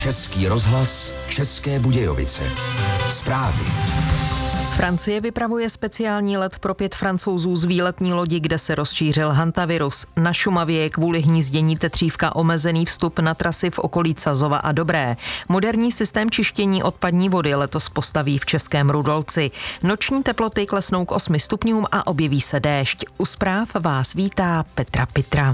Český rozhlas, České Budějovice. Zprávy. Francie vypravuje speciální let pro 5 Francouzů z výletní lodi, kde se rozšířil hantavirus. Na Šumavě je kvůli hnízdění tetřívka omezený vstup na trasy v okolí Cazova a Dobré. Moderní systém čištění odpadní vody letos postaví v Českém Rudolci. Noční teploty klesnou k 8 stupňům a objeví se déšť. U zpráv vás vítá Petra Pitra.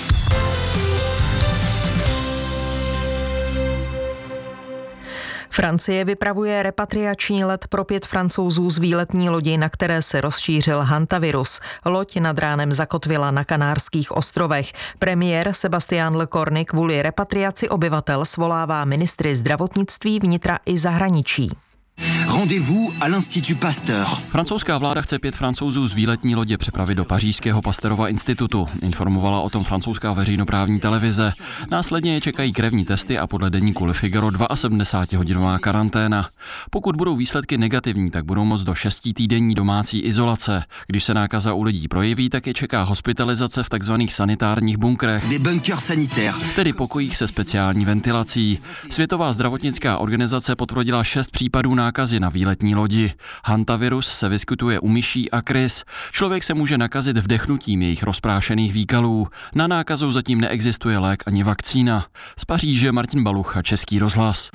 Francie vypravuje repatriační let pro 5 Francouzů z výletní lodi, na které se rozšířil hantavirus. Loď nad ránem zakotvila na Kanárských ostrovech. Premiér Sébastien Lecornu kvůli repatriaci obyvatel svolává ministry zdravotnictví, vnitra i zahraničí. Rendez-vous à l'Institut Pasteur. Francouzská vláda chce 5 Francouzů z výletní lodě přepravit do pařížského Pasteurova institutu. Informovala o tom francouzská veřejnoprávní televize. Následně je čekají krevní testy a podle deníku Le Figaro 72hodinová karanténa. Pokud budou výsledky negativní, tak budou moct do 6týdenní domácí izolace. Když se nákaza u lidí projeví, tak je čeká hospitalizace v takzvaných sanitárních bunkrech. Des bunkers sanitaires. Tedy pokojích se speciální ventilací. Světová zdravotnická organizace potvrdila 6 případů nákazy na výletní lodi. Hantavirus se vyskytuje u myší a krys. Člověk se může nakazit vdechnutím jejich rozprášených výkalů. Na nákazu zatím neexistuje lék ani vakcína. Z Paříže Martin Balucha, Český rozhlas.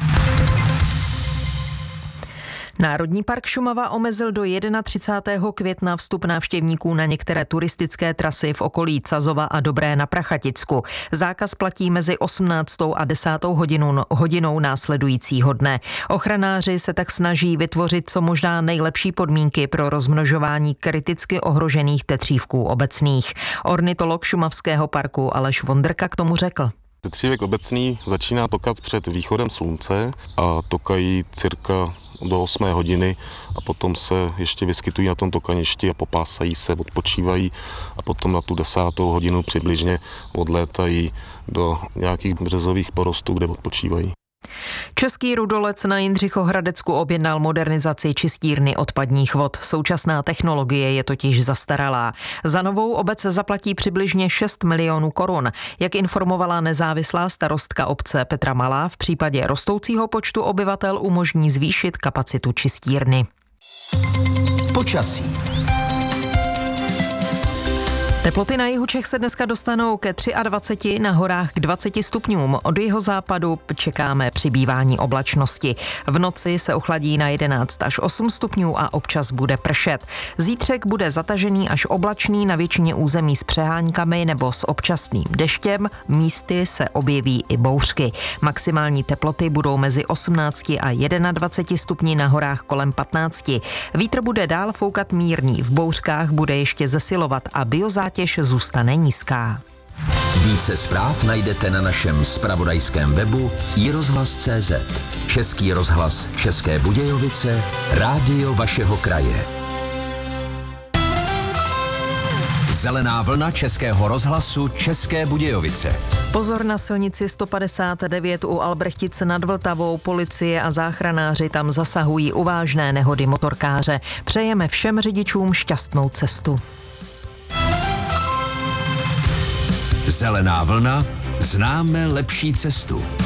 Národní park Šumava omezil do 31. května vstup návštěvníků na některé turistické trasy v okolí Cazova a Dobré na Prachaticku. Zákaz platí mezi 18. a 10. hodinou následujícího dne. Ochranáři se tak snaží vytvořit co možná nejlepší podmínky pro rozmnožování kriticky ohrožených tetřívků obecných. Ornitolog Šumavského parku Aleš Vondrka k tomu řekl. Tetřívek obecný začíná tokat před východem slunce a tokají cirka do 8 hodiny a potom se ještě vyskytují na tom tokaništi a popásají se, odpočívají a potom na tu 10. hodinu přibližně odlétají do nějakých březových porostů, kde odpočívají. Český Rudolec na Jindřichohradecku objednal modernizaci čistírny odpadních vod. Současná technologie je totiž zastaralá. Za novou obec zaplatí přibližně 6 milionů korun. Jak informovala nezávislá starostka obce Petra Malá, v případě rostoucího počtu obyvatel umožní zvýšit kapacitu čistírny. Počasí. Teploty na jihu Čech se dneska dostanou ke 23, na horách k 20 stupňům. Od jihozápadu čekáme přibývání oblačnosti. V noci se ochladí na 11 až 8 stupňů a občas bude pršet. Zítřek bude zatažený až oblačný, na většině území s přeháňkami nebo s občasným deštěm. Místy se objeví i bouřky. Maximální teploty budou mezi 18 a 21 stupni, na horách kolem 15. Vítr bude dál foukat mírný, v bouřkách bude ještě zesilovat a biozátěž zůstane nízká. Více zpráv najdete na našem zpravodajském webu iRozhlas.cz. Český rozhlas České Budějovice, rádio vašeho kraje. Zelená vlna Českého rozhlasu České Budějovice. Pozor na silnici 159 u Albrechtic nad Vltavou. Policie a záchranáři tam zasahují u vážné nehody motorkáře. Přejeme všem řidičům šťastnou cestu. Zelená vlna, známe lepší cestu.